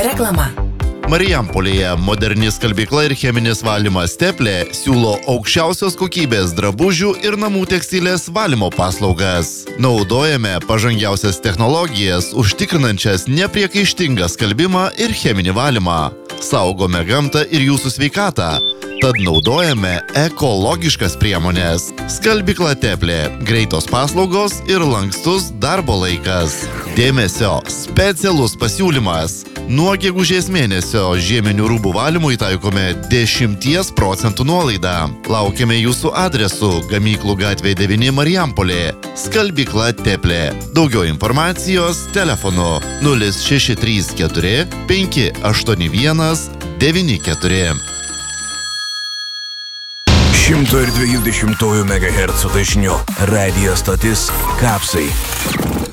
Reklama. Marijampolėje moderni skalbykla ir cheminis valymas Teplė siūlo aukščiausios kokybės drabužių ir namų tekstilės valymo paslaugas. Naudojame pažangiausias technologijas, užtikrinančias nepriekaištingą skalbimą ir cheminį valymą. Saugome gamtą ir jūsų sveikatą. Tad naudojame ekologiškas priemonės. Skalbykla Teplė, greitos paslaugos ir lankstus darbo laikas. Dėmesio, specialus pasiūlymas. Nuo gegužės mėnesio žieminių rūbų valymui taikome 10% nuolaidą. Laukiame jūsų adresu Gamyklų gatvė 9 Marijampolė. Skalbykla Teplė. Daugiau informacijos telefonu 0634 581 94. 120 MHz dažniu. Radio stotis Kapsai.